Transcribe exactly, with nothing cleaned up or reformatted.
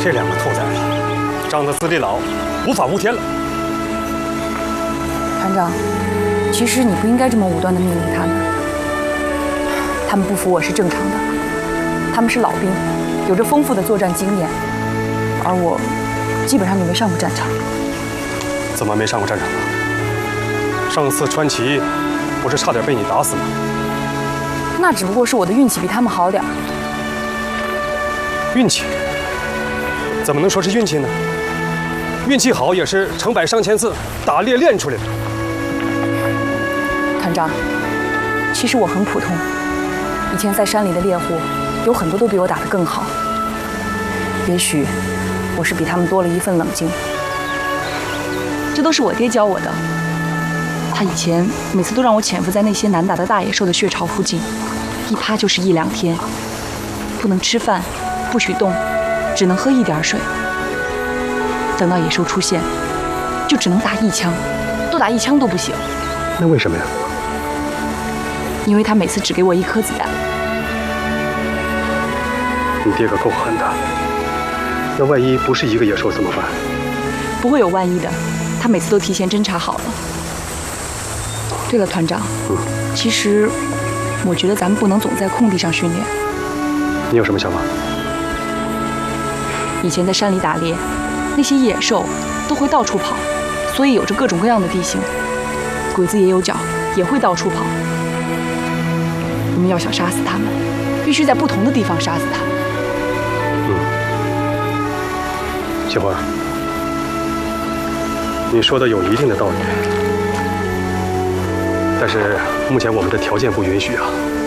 这两个兔崽子，长得资历老，无法无天了。 团长，其实你不应该这么武断地命令他们。他们不服我是正常的，他们是老兵，有着丰富的作战经验，而我基本上就没上过战场。 怎么没上过战场啊？上次川崎不是差点被你打死吗？ 那只不过是我的运气比他们好点儿。 运气？怎么能说是运气呢？运气好也是成百上千次打猎练出来的。 团长，其实我很普通，以前在山里的猎户有很多都比我打得更好。也许我是比他们多了一份冷静。这都是我爹教我的。他以前每次都让我潜伏在那些难打的大野兽的血巢附近，一趴就是一两天，不能吃饭，不许动，只能喝一点水。等到野兽出现，就只能打一枪，多打一枪都不行。 那为什么呀？ 因为他每次只给我一颗子弹。 你爹可够狠的。那万一不是一个野兽怎么办？ 不会有万一的，他每次都提前侦查好了。对了，团长， 嗯， 其实我觉得咱们不能总在空地上训练。 你有什么想法？ 以前在山里打猎，那些野兽都会到处跑，所以有着各种各样的地形。鬼子也有脚，也会到处跑。我们要想杀死他们，必须在不同的地方杀死他们。 嗯，菊花，你说的有一定的道理，但是目前我们的条件不允许啊。